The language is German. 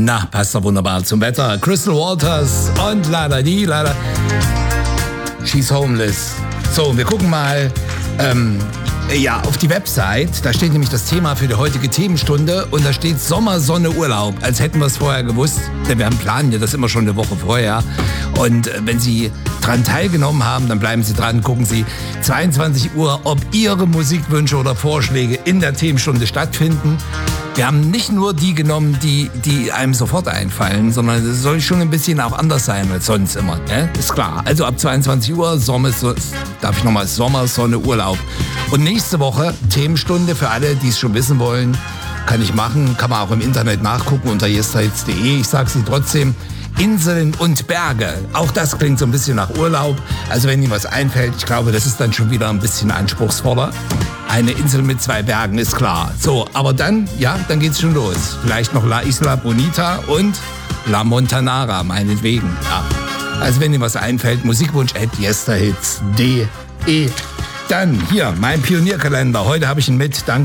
Na, passt doch wunderbar zum Wetter. Crystal Waters und leider She's Homeless. So, wir gucken mal auf die Website. Da steht nämlich das Thema für die heutige Themenstunde und da steht Sommer, Sonne, Urlaub. Als hätten wir es vorher gewusst, denn wir planen ja das immer schon eine Woche vorher. Und wenn Sie dran teilgenommen haben, dann bleiben Sie dran, gucken Sie 22 Uhr, ob Ihre Musikwünsche oder Vorschläge in der Themenstunde stattfinden. Wir haben nicht nur die genommen, die einem sofort einfallen, sondern es soll schon ein bisschen auch anders sein als sonst immer. Ne? Ist klar. Also ab 22 Uhr, Sommer, Sonne, Urlaub. Und nächste Woche Themenstunde für alle, die es schon wissen wollen. Kann ich machen, kann man auch im Internet nachgucken unter yesterhits.de. Ich sage Sie trotzdem, Inseln und Berge. Auch das klingt so ein bisschen nach Urlaub. Also wenn Ihnen was einfällt, ich glaube, das ist dann schon wieder ein bisschen anspruchsvoller. Eine Insel mit 2 Bergen ist klar. So, aber dann geht's schon los. Vielleicht noch La Isla Bonita und La Montanara, meinetwegen. Ja. Also wenn Ihnen was einfällt, Musikwunsch @yesterhits.de. Dann hier, mein Pionierkalender. Heute habe ich ihn mit. Danke.